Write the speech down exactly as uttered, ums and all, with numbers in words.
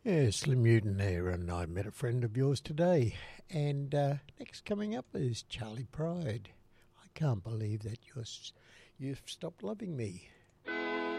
Yeah, Slim Newton there, and I met a friend of yours today. And uh, next coming up is Charlie Pride. I can't believe that you're, s- you've stopped loving me.